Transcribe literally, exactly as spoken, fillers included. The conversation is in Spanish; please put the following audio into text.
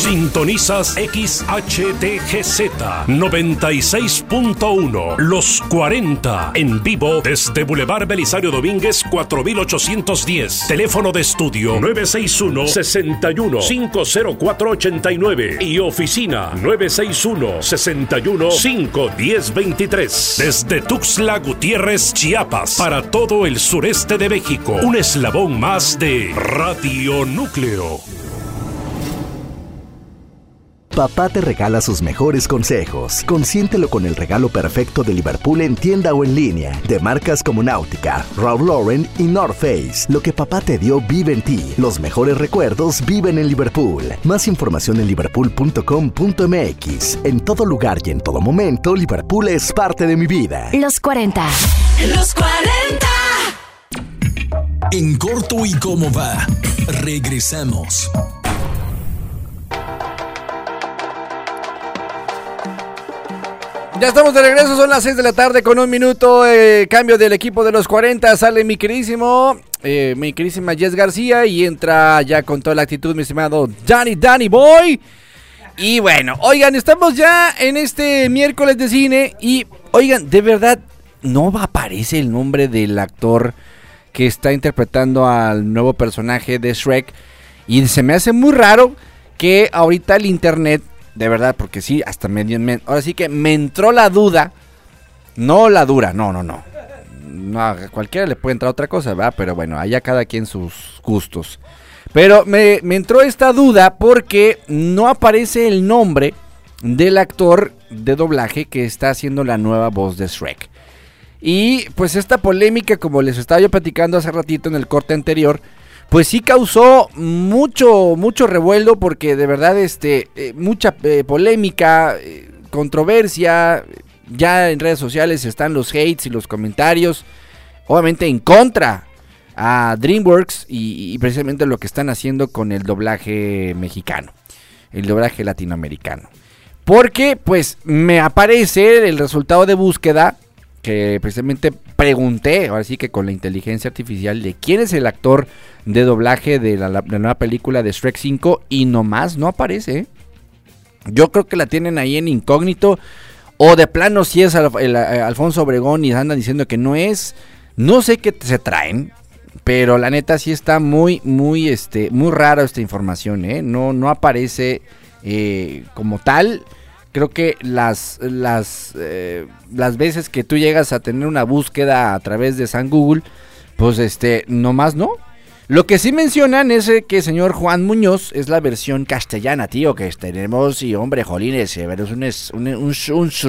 Sintonizas X H T G Z noventa y seis punto uno, Los cuarenta, en vivo desde Boulevard Belisario Domínguez cuatro mil ochocientos diez. Teléfono de estudio nueve seis uno, seis uno, cinco cero cuatro ocho nueve y oficina nueve seis uno, seis uno, cinco uno cero dos tres. Desde Tuxtla Gutiérrez, Chiapas, para todo el sureste de México, un eslabón más de Radio Núcleo. Papá te regala sus mejores consejos. Consiéntelo con el regalo perfecto de Liverpool en tienda o en línea, de marcas como Náutica, Ralph Lauren y North Face. Lo que papá te dio vive en ti. Los mejores recuerdos viven en Liverpool. Más información en liverpool punto com punto m x. En todo lugar y en todo momento, Liverpool es parte de mi vida. Los cuarenta. Los cuarenta. En corto y cómo va. Regresamos. Ya estamos de regreso, son las seis de la tarde con un minuto, eh, cambio del equipo de los cuarenta, sale mi queridísimo, eh, mi queridísima Jess García y entra ya con toda la actitud mi estimado Danny, Danny Boy. Y bueno, oigan, estamos ya en este miércoles de cine y oigan, de verdad, no aparece el nombre del actor que está interpretando al nuevo personaje de Shrek y se me hace muy raro que ahorita el internet... De verdad, porque sí, hasta medio... Me, ahora sí que me entró la duda. No la dura, no, no, no. No, a cualquiera le puede entrar otra cosa, ¿verdad? Pero bueno, allá cada quien sus gustos. Pero me, me entró esta duda porque no aparece el nombre del actor de doblaje que está haciendo la nueva voz de Shrek. Y pues esta polémica, como les estaba yo platicando hace ratito en el corte anterior... Pues sí causó mucho, mucho revuelo porque de verdad este, eh, mucha eh, polémica, eh, controversia, ya en redes sociales están los hates y los comentarios, obviamente en contra a DreamWorks y, y precisamente lo que están haciendo con el doblaje mexicano, el doblaje latinoamericano. Porque pues me aparece el resultado de búsqueda que precisamente pregunté, ahora sí que con la inteligencia artificial, de quién es el actor de doblaje de la, la, la nueva película de Shrek cinco y nomás no aparece, ¿eh? Yo creo que la tienen ahí en incógnito o de plano si es el, el, el Alfonso Obregón y andan diciendo que no es, no sé qué se traen, pero la neta sí está muy, muy, este, muy rara esta información, ¿eh? No, no aparece eh, como tal. Creo que las las eh, las veces que tú llegas a tener una búsqueda a través de San Google, pues este, nomás no. Lo que sí mencionan es que el señor Juan Muñoz es la versión castellana, tío, que tenemos, y hombre, jolines, es un, un, un, un